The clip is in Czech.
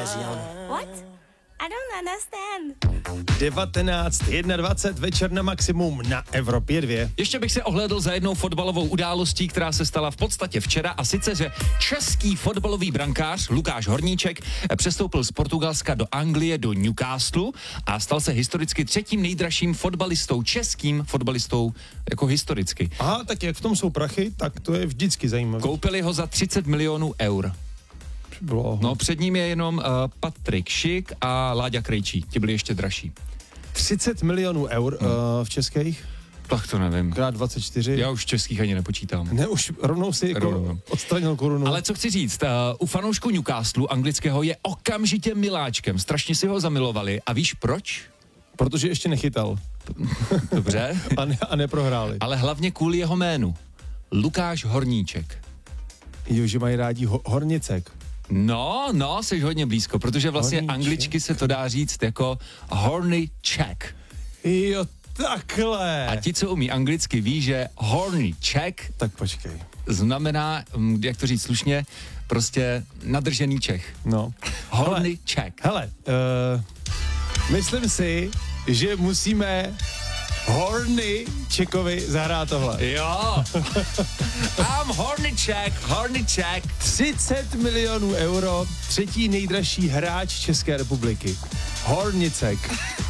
What? I don't understand. 19:21 večer na Maximum na Evropě 2. Ještě bych se ohlédl za jednou fotbalovou událostí, která se stala v podstatě včera, a sice, že český fotbalový brankář Lukáš Horníček přestoupil z Portugalska do Anglie, do Newcastle a stal se historicky třetím nejdražším fotbalistou, českým fotbalistou jako historicky. Aha, tak jak v tom jsou prachy, tak to je vždycky zajímavé. Koupili ho za 30 milionů eur. No, před ním je jenom Patrik Šik a Láďa Krejčí. Ti byli ještě dražší. 30 milionů eur v českých? Tak to nevím. Krát 24. Já už českých ani nepočítám. Ne, už rovnou si jako odstranil korunu. Ale co chci říct, u fanoušků Newcastle anglického je okamžitě miláčkem. Strašně si ho zamilovali. A víš proč? Protože ještě nechytal. Dobře. a neprohráli. Ale hlavně kvůli jeho jménu. Lukáš Horníček. Jo, že mají rádi Hornicek. No, jsi hodně blízko, protože vlastně Horníček. angličky se to dá říct jako horny check. Jo, takhle. A ti, co umí anglicky, ví, že horny check tak počkej. znamená, jak to říct slušně, prostě nadržený Čech. No. Horny check. Hele, myslím si, že musíme Horny Čekovi zahrát tohle. Jo. I'm horny check. 30 milionů euro, třetí nejdražší hráč České republiky. Hornicek.